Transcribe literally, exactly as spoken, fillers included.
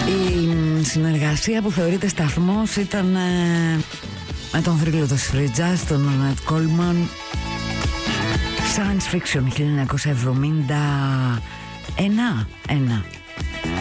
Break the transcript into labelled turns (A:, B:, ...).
A: Η συνεργασία που θεωρείται σταθμός ήταν ε, με τον θρύλο του Free Jazz, τον Ornette Coleman. Science Fiction χίλια εννιακόσια εβδομήντα ένα.